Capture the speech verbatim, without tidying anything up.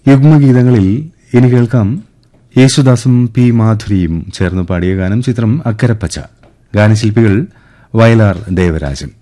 യുഗ്മഗീതങ്ങളിൽ ഇനി കേൾക്കാം യേശുദാസും പി മാധുരിയും ചേർന്ന് പാടിയ ഗാനം. ചിത്രം അക്കരപ്പച്ച. ഗാനശില്പികൾ വയലാർ ദേവരാജൻ.